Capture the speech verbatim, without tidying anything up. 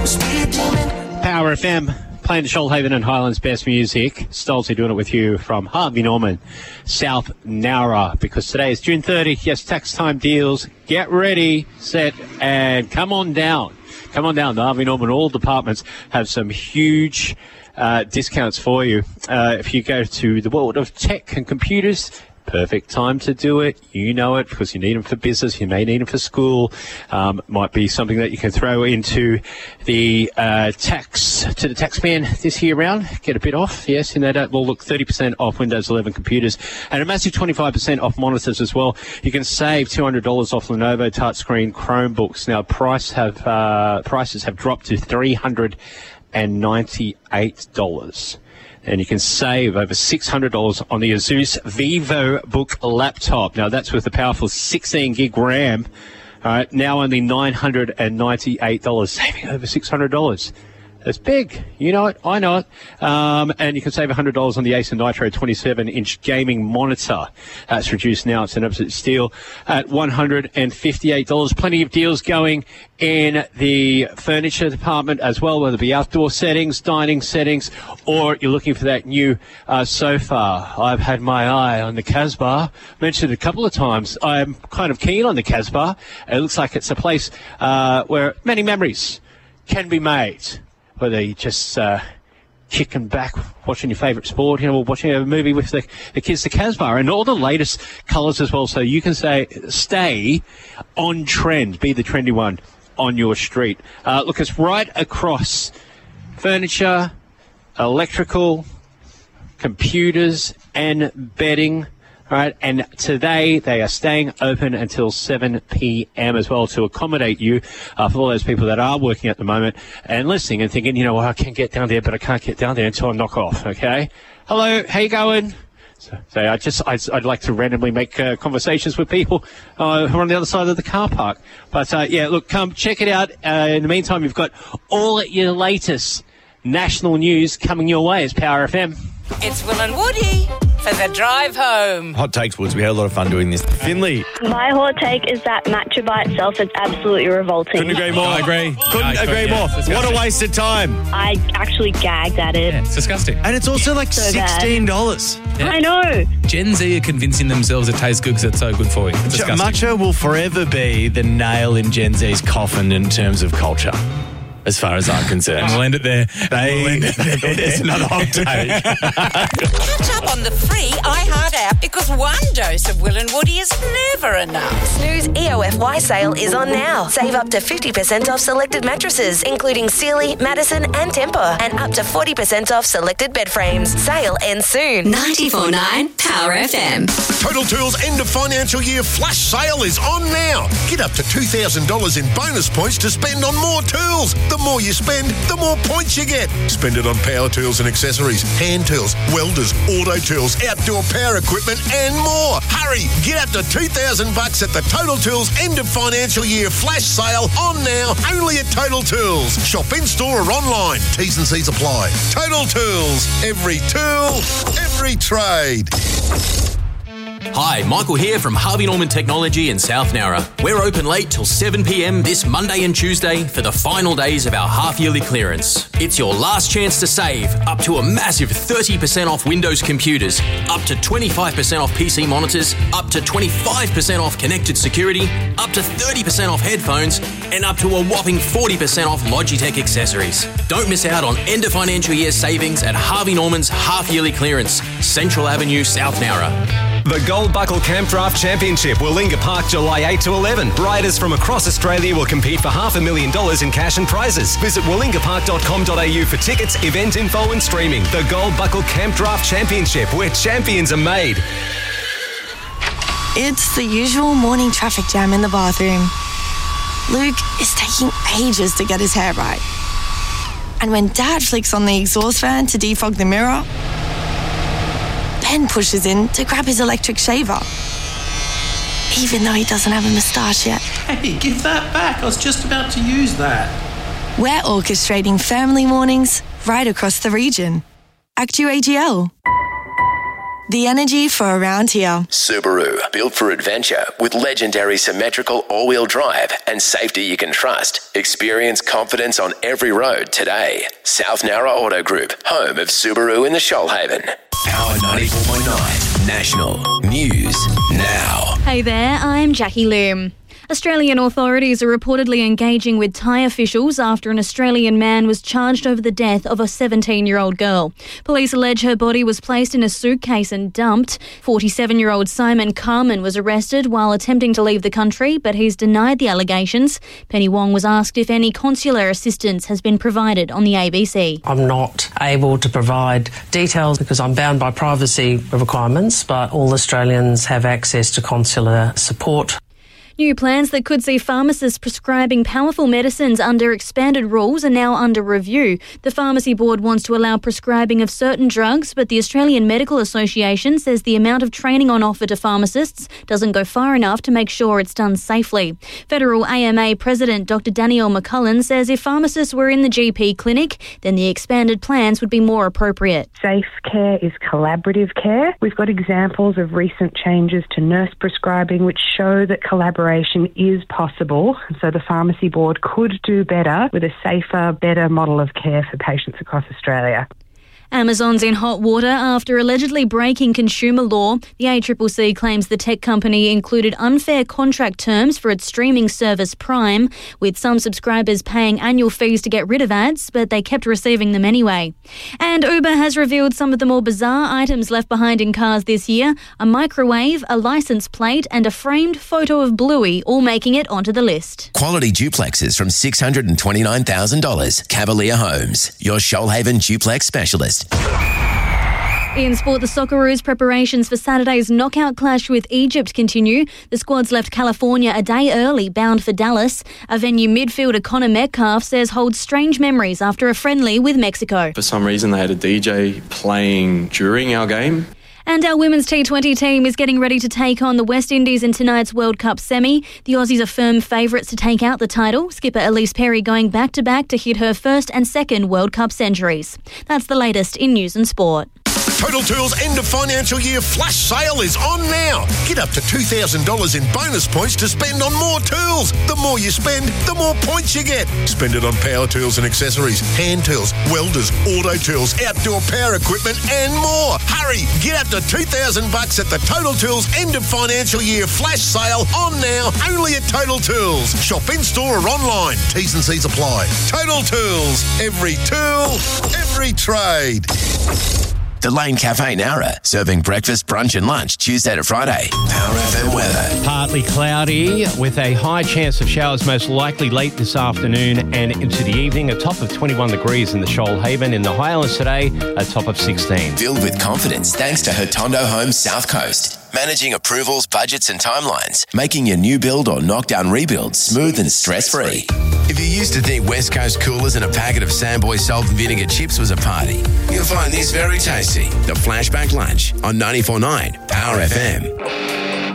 speed limit. Power F M, playing the Shoalhaven and Highlands best music. Stolzy doing it with you from Harvey Norman, South Nowra, because today is June thirtieth. Yes, tax time deals. Get ready, set, and come on down. Come on down. The Harvey Norman, all departments have some huge uh, discounts for you. Uh, if you go to the world of tech and computers, perfect time to do it. You know it because you need them for business. You may need them for school. Um, might be something that you can throw into the uh, tax to the tax man this year round. Get a bit off. Yes, in that. Well, look, thirty percent off Windows eleven computers and a massive twenty-five percent off monitors as well. You can save two hundred dollars off Lenovo touchscreen Chromebooks. Now, price have uh, prices have dropped to three hundred ninety-eight dollars. And you can save over six hundred dollars on the Asus VivoBook laptop. Now, that's with the powerful sixteen gig RAM. All right, now only nine hundred ninety-eight dollars, saving over six hundred dollars. That's big. You know it. I know it. Um, and you can save one hundred dollars on the Acer Nitro twenty-seven inch gaming monitor. That's reduced now. It's an absolute steal at one hundred fifty-eight dollars. Plenty of deals going in the furniture department as well, whether it be outdoor settings, dining settings, or you're looking for that new uh, sofa. I've had my eye on the Casbah. Mentioned it a couple of times. I'm kind of keen on the Casbah. It looks like it's a place uh, where many memories can be made. Whether you just uh, kicking back, watching your favourite sport, you know, or watching a movie with the, the kids, the Casbah, and all the latest colours as well, so you can say, stay on trend, be the trendy one on your street. Uh, look, it's right across furniture, electrical, computers, and bedding. All right, and today they are staying open until seven p.m. as well to accommodate you uh, for all those people that are working at the moment and listening and thinking, you know, well, I can get down there, but I can't get down there until I knock off, okay? Hello, how you going? So, so I just, I'd, I'd like to randomly make uh, conversations with people uh, who are on the other side of the car park. But, uh, yeah, look, come check it out. Uh, in the meantime, you've got all your latest national news coming your way as Power F M. It's Will and Woody for the drive home. Hot takes, Woods. We had a lot of fun doing this. Finley. My hot take is that matcha by itself is absolutely revolting. Couldn't agree more. I agree. Couldn't No, agree yeah, more. it's What a waste of time. I actually gagged at it. Yeah, it's disgusting. And it's also like So bad. sixteen dollars. Yeah. I know. Gen Z are convincing themselves it tastes good because it's so good for you. It's disgusting. Matcha will forever be the nail in Gen Z's coffin in terms of culture, as far as I'm concerned. And we'll end it there. They, We'll end it there. it's not a hot take. Catch up on the free iHeart app because one dose of Will and Woody is never enough. Snooze E O F Y sale is on now. Save up to fifty percent off selected mattresses, including Sealy, Madison and Tempur, and up to forty percent off selected bed frames. Sale ends soon. ninety-four point nine Power F M. Total Tools end of financial year flash sale is on now. Get up to two thousand dollars in bonus points to spend on more tools. The more you spend, the more points you get. Spend it on power tools and accessories, hand tools, welders, auto tools, outdoor power equipment and more. Hurry, get up to two thousand bucks at the Total Tools end of financial year flash sale on now, only at Total Tools. Shop in-store or online. T's and C's apply. Total Tools. Every tool, every trade. Hi, Michael here from Harvey Norman Technology in South Nowra. We're open late till seven p.m. this Monday and Tuesday for the final days of our half-yearly clearance. It's your last chance to save up to a massive thirty percent off Windows computers, up to twenty-five percent off P C monitors, up to twenty-five percent off connected security, up to thirty percent off headphones, and up to a whopping forty percent off Logitech accessories. Don't miss out on end of financial year savings at Harvey Norman's half-yearly clearance, Central Avenue, South Nowra. The Gold Buckle Camp Draft Championship, Willinga Park, July eighth to eleven. Riders from across Australia will compete for half a million dollars in cash and prizes. Visit willinga park dot com dot a u for tickets, event info and streaming. The Gold Buckle Camp Draft Championship, where champions are made. It's the usual morning traffic jam in the bathroom. Luke is taking ages to get his hair right. And when Dad flicks on the exhaust fan to defog the mirror, Ben pushes in to grab his electric shaver, even though he doesn't have a moustache yet. Hey, give that back. I was just about to use that. We're orchestrating family mornings right across the region. Actu A G L. The energy for around here. Subaru, built for adventure with legendary symmetrical all-wheel drive and safety you can trust. Experience confidence on every road today. South Nowra Auto Group, home of Subaru in the Shoalhaven. Power ninety-four point nine, National News Now. Hey there, I'm Jackie Lim. Australian authorities are reportedly engaging with Thai officials after an Australian man was charged over the death of a seventeen-year-old girl. Police allege her body was placed in a suitcase and dumped. forty-seven-year-old Simon Carman was arrested while attempting to leave the country, but he's denied the allegations. Penny Wong was asked if any consular assistance has been provided on the A B C. I'm not able to provide details because I'm bound by privacy requirements, but all Australians have access to consular support. New plans that could see pharmacists prescribing powerful medicines under expanded rules are now under review. The Pharmacy Board wants to allow prescribing of certain drugs, but the Australian Medical Association says the amount of training on offer to pharmacists doesn't go far enough to make sure it's done safely. Federal A M A President Doctor Danielle McCullen says if pharmacists were in the G P clinic, then the expanded plans would be more appropriate. Safe care is collaborative care. We've got examples of recent changes to nurse prescribing which show that collaboration is possible, so the Pharmacy Board could do better with a safer, better model of care for patients across Australia. Amazon's in hot water after allegedly breaking consumer law. The A C C C claims the tech company included unfair contract terms for its streaming service Prime, with some subscribers paying annual fees to get rid of ads, but they kept receiving them anyway. And Uber has revealed some of the more bizarre items left behind in cars this year: a microwave, a license plate and a framed photo of Bluey, all making it onto the list. Quality duplexes from six hundred twenty-nine thousand dollars. Cavalier Homes, your Shoalhaven duplex specialist. In sport, the Socceroos' preparations for Saturday's knockout clash with Egypt continue. The squad's left California a day early, bound for Dallas. A venue midfielder Connor Metcalf says holds strange memories after a friendly with Mexico. For some reason, they had a D J playing during our game. And our women's T twenty team is getting ready to take on the West Indies in tonight's World Cup semi. The Aussies are firm favourites to take out the title. Skipper Elise Perry going back-to-back to hit her first and second World Cup centuries. That's the latest in news and sport. Total Tools end of financial year flash sale is on now. Get up to two thousand dollars in bonus points to spend on more tools. The more you spend, the more points you get. Spend it on power tools and accessories, hand tools, welders, auto tools, outdoor power equipment and more. Hurry, get up to two thousand bucks at the Total Tools end of financial year flash sale on now, only at Total Tools. Shop in-store or online. T's and C's apply. Total Tools. Every tool, every trade. The Lane Cafe Nowra, serving breakfast, brunch and lunch Tuesday to Friday. Power F M weather. Partly cloudy with a high chance of showers most likely late this afternoon and into the evening. A top of twenty-one degrees in the Shoalhaven. In the Highlands today, a top of sixteen. Filled with confidence thanks to Hotondo Homes South Coast. Managing approvals, budgets and timelines. Making your new build or knockdown rebuild smooth and stress-free. If you used to think West Coast coolers and a packet of Sandboy salt and vinegar chips was a party, you'll find this very tasty. The Flashback Lunch on ninety-four point nine Power F M.